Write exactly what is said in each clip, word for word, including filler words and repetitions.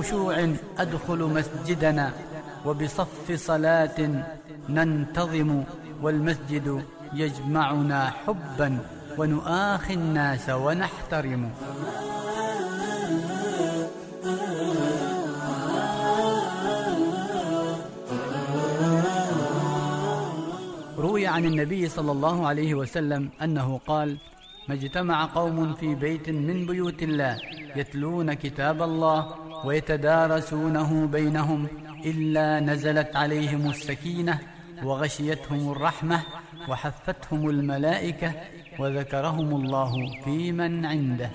خشوع أدخل مسجدنا، وبصف صلاة ننتظم، والمسجد يجمعنا حبا ونؤاخي الناس ونحترم. روي عن النبي صلى الله عليه وسلم أنه قال: ما اجتمع قوم في بيت من بيوت الله يتلون كتاب الله ويتدارسونه بينهم إلا نزلت عليهم السكينة وغشيتهم الرحمة وحفتهم الملائكة وذكرهم الله في من عنده.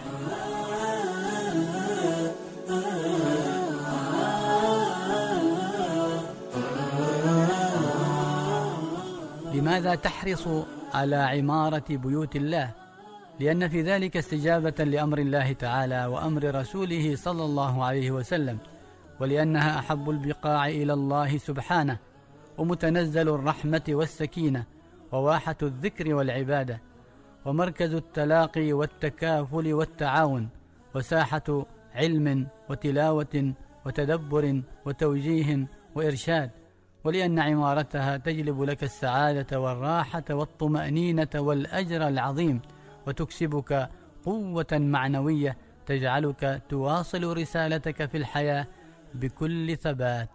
لماذا تحرص على عمارة بيوت الله؟ لأن في ذلك استجابة لأمر الله تعالى وأمر رسوله صلى الله عليه وسلم، ولأنها أحب البقاع إلى الله سبحانه، ومتنزل الرحمة والسكينة، وواحة الذكر والعبادة، ومركز التلاقي والتكافل والتعاون، وساحة علم وتلاوة وتدبر وتوجيه وإرشاد، ولأن عمارتها تجلب لك السعادة والراحة والطمأنينة والأجر العظيم، وتكسبك قوة معنوية تجعلك تواصل رسالتك في الحياة بكل ثبات.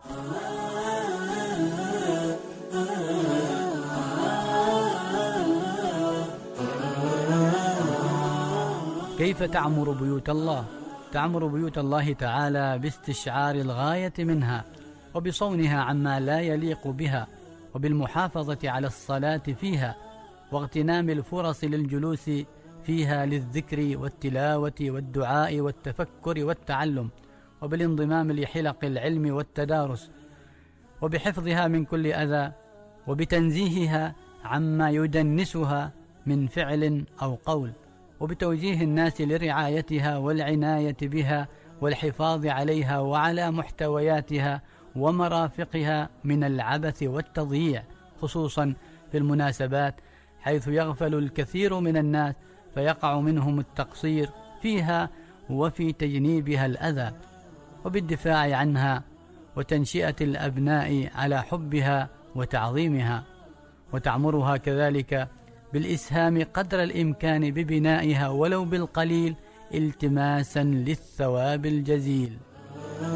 كيف تعمر بيوت الله؟ تعمر بيوت الله تعالى باستشعار الغاية منها، وبصونها عما لا يليق بها، وبالمحافظة على الصلاة فيها، واغتنام الفرص للجلوس فيها للذكر والتلاوة والدعاء والتفكر والتعلم، وبالانضمام لحلق العلم والتدارس، وبحفظها من كل أذى، وبتنزيهها عما يدنسها من فعل أو قول، وبتوجيه الناس لرعايتها والعناية بها والحفاظ عليها وعلى محتوياتها ومرافقها من العبث والتضييع، خصوصا في المناسبات، حيث يغفل الكثير من الناس فيقع منهم التقصير فيها وفي تجنيبها الأذى، وبالدفاع عنها وتنشئة الأبناء على حبها وتعظيمها. وتعمرها كذلك بالإسهام قدر الإمكان ببنائها ولو بالقليل التماسا للثواب الجزيل.